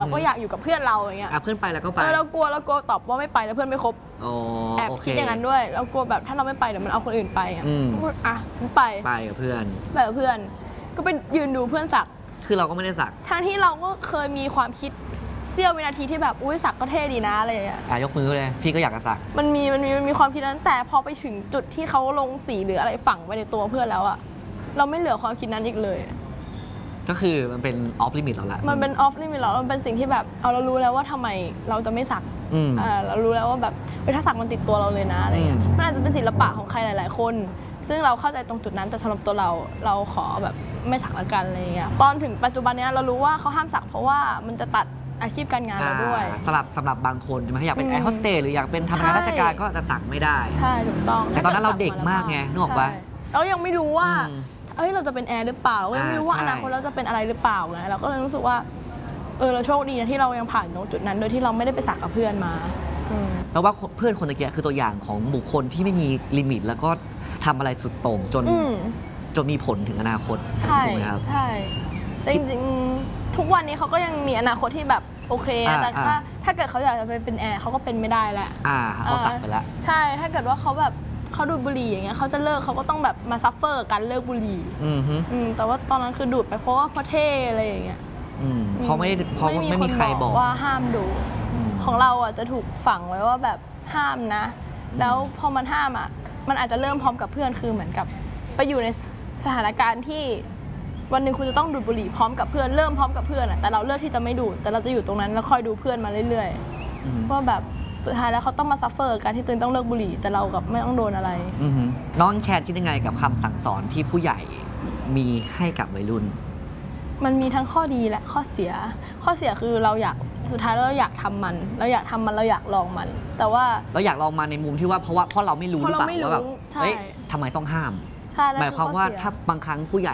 เราก็อยากอยู่กับเพื่อนเราอย่างเงี้ยเพื่อนไปแล้วก็ไปเรากลัวตอบว่าไม่ไปแล้วเพื่อนไม่คบแอบคิดอย่างนั้นด้วยเรากลัวแบบถ้าเราไม่ไปเดี๋ยวมันเอาคนอื่นไปไม่ไปกับเพื่อนก็ไปยืนดูเพื่อนสักคือเราก็ไม่ได้สักทั้งที่เราก็เคยมีความคิดเสี้ยววินาทีที่แบบอุ้ยสักก็เท่ดีนะอะไรอย่างเงี้ยยกมือเลยพี่ก็อยากจะสักมันมีความคิดนั้นแต่พอไปถึงจุดที่เขาลงสีหรืออะไรฝังไว้ในตัวเพื่อนแล้วอะเราไม่เหลือความคิดนั้นอีกเลยก็คือมันเป็นออฟลิมิตเราละมันเป็นออฟลิมิตเราเป็นสิ่งที่แบบเรารู้แล้วว่าทำไมเราจะไม่สักเรารู้แล้วว่าแบบถ้าสักมันติดตัวเราเลยนะอะไรเงี้ยมันอาจจะเป็นศิลปะของใครหลายๆคนซึ่งเราเข้าใจตรงจุดนั้นแต่สำหรับตัวเราขอแบบไม่สักละกันอะไรเงี้ยตอนถึงปัจจุบันนี้เรารู้ว่าเขาห้ามสักเพราะว่ามันจะตัดอาชีพการงานเราด้วยสำหรับบางคนจะไม่อยากเป็นแอร์โฮสเตสหรืออยากเป็นทำงานราชการก็จะสักไม่ได้ใช่ถูกต้องแต่ตอนนั้นเราเด็กมากไงนึกออกปะเรายังไม่รู้ว่าเราจะเป็นแอร์หรือเปล่าเราไม่รู้ว่าอนาคตเราจะเป็นอะไรหรือเปล่าไงเราก็เลยรู้สึกว่าเราโชคดีนะที่เรายังผ่านตรงจุดนั้นโดยที่เราไม่ได้ไปสักกับเพื่อนมาแล้วว่าเพื่อนคนตะเกียคือตัวอย่างของบุคคลที่ไม่มีลิมิตแล้วก็ทำอะไรสุดโต่งจนมีผลถึงอนาคตถูกไหมครับใช่แต่จริงๆทุกวันนี้เขาก็ยังมีอนาคตที่แบบโอเคนะแต่ถ้าเกิดเขาอยากจะไปเป็นแอร์เขาก็เป็นไม่ได้แหละเขาสักไปแล้วใช่ถ้าเกิดว่าเขาแบบเขาดูดบุหรี่อย่างเงี้ยเขาจะเลิกเขาก็ต้องแบบมาซัฟเฟอร์กันเลิกบุหรี่แต่ว่าตอนนั้นคือดูดไปเพราะเท่อะไรอย่างเงี้ยเพราะไม่มีใครบอกว่าห้ามดูของเราอ่ะจะถูกฝังไว้ว่าแบบห้ามนะแล้วพอมันห้ามอ่ะมันอาจจะเริ่มพร้อมกับเพื่อนคือเหมือนกับไปอยู่ในสถานการณ์ที่วันหนึ่งคุณจะต้องดูดบุหรี่พร้อมกับเพื่อนเริ่มพร้อมกับเพื่อนอ่ะแต่เราเลือกที่จะไม่ดูดแต่เราจะอยู่ตรงนั้นแล้วคอยดูเพื่อนมาเรื่อยๆว่าแบบสุดท้ายแล้วเขาต้องมาซัฟเฟอร์การที่ตัวเองต้องเลิกบุหรี่แต่เรากับไม่ต้องโดนอะไรน้องแคทคิดยังไงกับคำสั่งสอนที่ผู้ใหญ่มีให้กับวัยรุ่นมันมีทั้งข้อดีและข้อเสียคือเราอยากสุดท้ายเราอยากทำมันเราอยากลองมันแต่ว่าเราอยากลองมาในมุมที่ว่าเพราะเราไม่รู้หรือเปล่าว่าแบบทำไมต้องห้ามหมายความว่าถ้าบางครั้งผู้ใหญ่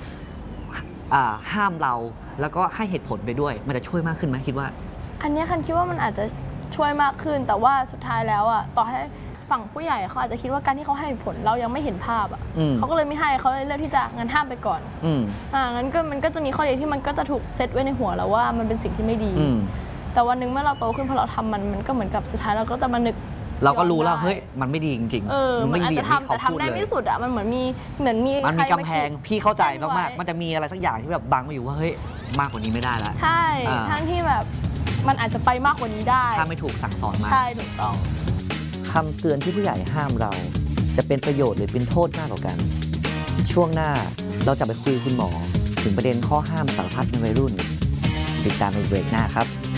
ห้ามเราแล้วก็ให้เหตุผลไปด้วยมันจะช่วยมากขึ้นไหมคิดว่าอันนี้คันคิดว่ามันอาจจะช่วยมากขึ้นแต่ว่าสุดท้ายแล้วอ่ะต่อให้ฝั่งผู้ใหญ่เขาอาจจะคิดว่าการที่เขาให้ผลเรายังไม่เห็นภาพอ่ะเขาก็เลยไม่ให้เขาเลยเลือกที่จะงั้นห้ามไปก่อนงั้นก็มันก็จะมีข้อดีที่มันก็จะถูกเซตไว้ในหัวแล้วว่ามันเป็นสิ่งที่ไม่ดีแต่วันหนึ่งเมื่อเราโตขึ้นพอเราทำมันก็เหมือนกับสุดท้ายเราก็จะมานึกเราก็รู้แล้วเฮ้ยมันไม่ดีจริงๆมันอาจจะทำแต่ทำได้ไม่สุดอ่ะมันเหมือนมีกำแพงพี่เข้าใจมากๆมันจะมีอะไรสักอย่างที่แบบบังมาอยู่ว่าเฮ้ยมากกว่านี้ไม่ได้แล้วใช่ทั้งที่แบบมันอาจจะไปมากกว่านี้ได้ถ้าไม่ถูกสั่งสอนมาใช่ถูกต้องคำเตือนที่ผู้ใหญ่ห้ามเราจะเป็นประโยชน์หรือเป็นโทษมากกว่ากันช่วงหน้าเราจะไปคุยคุณหมอถึงประเด็นข้อห้ามสารพัดในวัยรุ่นติดตามในเบรกหน้าครับ